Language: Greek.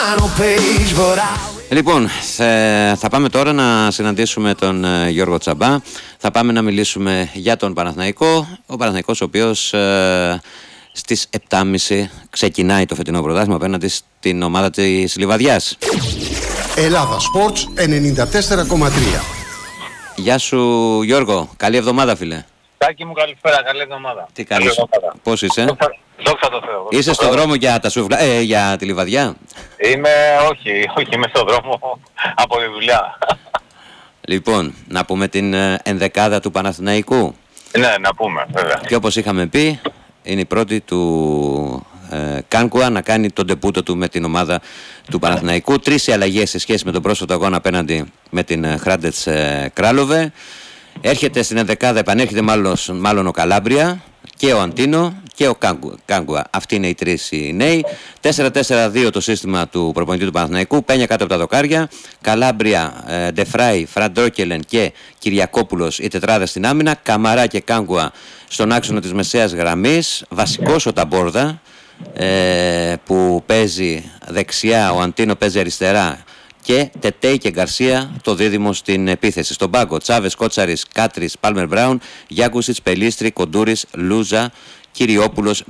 Λοιπόν, θα πάμε τώρα να συναντήσουμε τον Γιώργο Τσαμπά. Θα πάμε να μιλήσουμε για τον Παναθηναϊκό. Ο Παναθηναϊκός, ο οποίος στις 7.30 ξεκινάει το φετινό πρωτάθλημα απέναντι στην ομάδα της Λιβαδιάς. Ελλάδα Sports 94,3. Γεια σου Γιώργο, καλή εβδομάδα φίλε. Τάκη μου, καλησπέρα, καλή εβδομάδα. Τι κάνεις, πώς είσαι? Δόξα τω Θεώ. Είσαι στον δρόμο για τη Λιβαδιά? Όχι, είμαι στον δρόμο από τη δουλειά. Λοιπόν, να πούμε την ενδεκάδα του Παναθηναϊκού. Ναι, να πούμε, βέβαια. Και όπως είχαμε πει, είναι η πρώτη του Κάνκουα να κάνει τον ντεπούτο του με την ομάδα του Παναθηναϊκού. 3 αλλαγές σε σχέση με τον πρόσφατο αγώνα απέναντι με την Hrádec Králové. Έρχεται στην ενδεκάδα, επανέρχεται μάλλον ο Καλάμπρια και ο Αντίνο και ο Κάγκουα. Αυτοί είναι οι 3 οι νέοι. 4-4-2 το σύστημα του προπονητή του Παναθηναϊκού. Πένια κάτω από τα δοκάρια. Καλάμπρια, Ντεφράι, Φραντρόκελεν και Κυριακόπουλος η τετράδα στην άμυνα. Καμαρά και Κάγκουα στον άξονα της μεσαίας γραμμής. Βασικός ο Ταμπόρδα που παίζει δεξιά, ο Αντίνο παίζει αριστερά. Και Τετέι και Γκαρσία το δίδυμο στην επίθεση. Στον πάγκο Τσάβες, Κότσαρης, Κάτρης, Πάλμερ Μπράουν, Γιάκουσιτς, Πελίστρη, Κοντούρης, Λούζα, Κυριόπουλος,